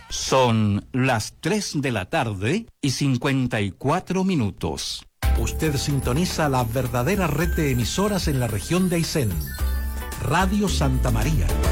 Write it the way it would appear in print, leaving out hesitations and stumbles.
Son las 3 de la tarde y 54 minutos. Usted sintoniza la verdadera red de emisoras en la región de Aysén. Radio Santa María.